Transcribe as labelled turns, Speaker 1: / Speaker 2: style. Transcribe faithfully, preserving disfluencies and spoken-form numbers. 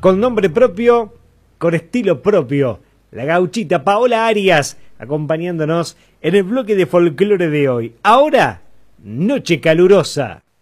Speaker 1: con nombre propio, con estilo propio. La gauchita Paola Arias, acompañándonos en el bloque de folclore de hoy. Ahora, Noche Calurosa.